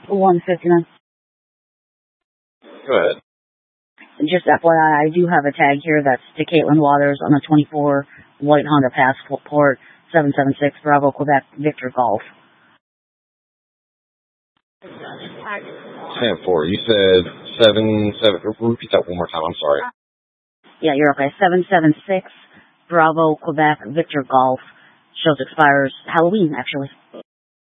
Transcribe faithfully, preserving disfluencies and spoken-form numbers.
one fifty-nine. Go ahead. Just F Y I, I do have a tag here that's to Caitlin Waters on a twenty-four white Honda Passport, seven seven six Bravo Quebec Victor Golf. ten four. You said seven seven. Repeat that one more time. I'm sorry. Yeah, you're okay. seven seven six Bravo Quebec Victor Golf. Shows expires Halloween, actually.